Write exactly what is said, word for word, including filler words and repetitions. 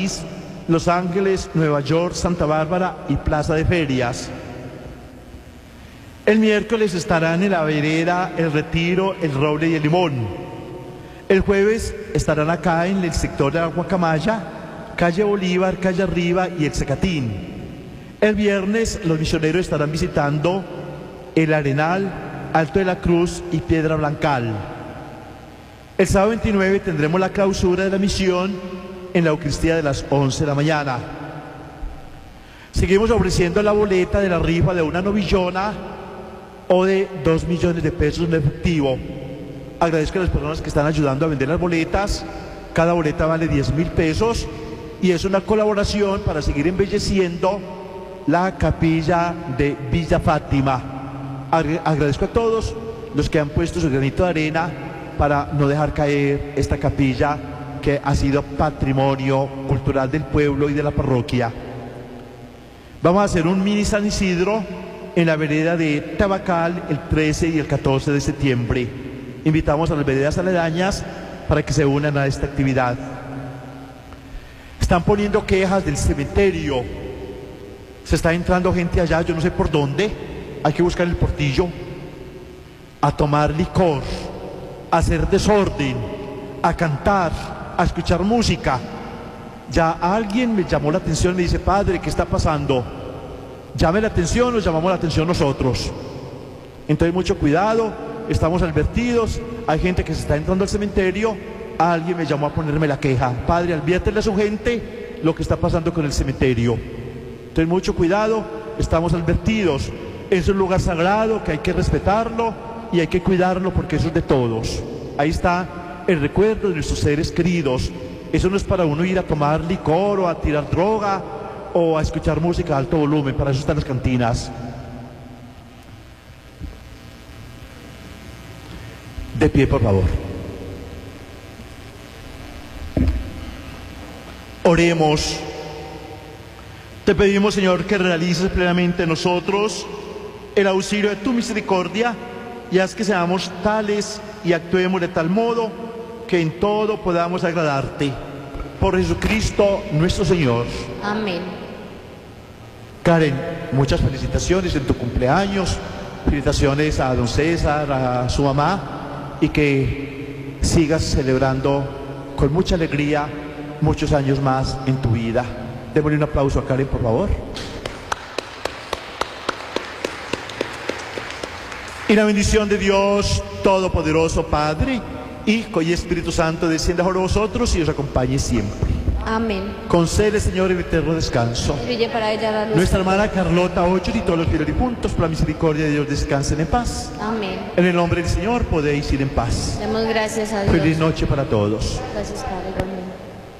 París, Los Ángeles, Nueva York, Santa Bárbara y Plaza de Ferias. El miércoles estarán en La Vereda, El Retiro, El Roble y El Limón. El jueves estarán acá en el sector de la Guacamaya, calle Bolívar, calle Arriba y El Zacatín. El viernes los misioneros estarán visitando El Arenal, Alto de la Cruz y Piedra Blancal. El sábado veintinueve tendremos la clausura de la misión en la Eucaristía de las once de la mañana. Seguimos ofreciendo la boleta de la rifa de una novillona o de dos millones de pesos en efectivo. Agradezco a las personas que están ayudando a vender las boletas. Cada boleta vale diez mil pesos y es una colaboración para seguir embelleciendo la capilla de Villa Fátima. Agradezco a todos los que han puesto su granito de arena para no dejar caer esta capilla que ha sido patrimonio cultural del pueblo y de la parroquia. Vamos a hacer un mini San Isidro en la vereda de Tabacal el trece y el catorce de septiembre. Invitamos a las veredas aledañas para que se unan a esta actividad. Están poniendo quejas del cementerio. Se está entrando gente allá, yo no sé por dónde. Hay que buscar el portillo. A tomar licor, a hacer desorden, a cantar, a escuchar música. Ya alguien me llamó la atención, me dice: padre, ¿qué está pasando? Llame la atención, nos llamamos la atención nosotros. Entonces mucho cuidado, estamos advertidos. Hay gente que se está entrando al cementerio. Alguien me llamó a ponerme la queja: padre, adviértele a su gente lo que está pasando con el cementerio. Entonces mucho cuidado, estamos advertidos. Es un lugar sagrado que hay que respetarlo y hay que cuidarlo porque eso es de todos. Ahí está el recuerdo de nuestros seres queridos. Eso no es para uno ir a tomar licor o a tirar droga o a escuchar música a alto volumen. Para eso están las cantinas. De pie, por favor. Oremos. Te pedimos, Señor, que realices plenamente en nosotros el auxilio de tu misericordia y haz que seamos tales y actuemos de tal modo que en todo podamos agradarte. Por Jesucristo nuestro Señor. Amén. Karen, muchas felicitaciones en tu cumpleaños. Felicitaciones a don César, a su mamá, y que sigas celebrando con mucha alegría muchos años más en tu vida. Démosle un aplauso a Karen, por favor. Y la bendición de Dios Todopoderoso, Padre, Hijo y Espíritu Santo, descienda sobre vosotros y os acompañe siempre. Amén. Concede, Señor, el eterno descanso. Brille para ella la luz. Nuestra hermana Carlota Ocho y todos los fieles difuntos, por la misericordia de Dios, descansen en paz. Amén. En el nombre del Señor podéis ir en paz. Demos gracias a Dios. Feliz noche para todos. Gracias, Padre.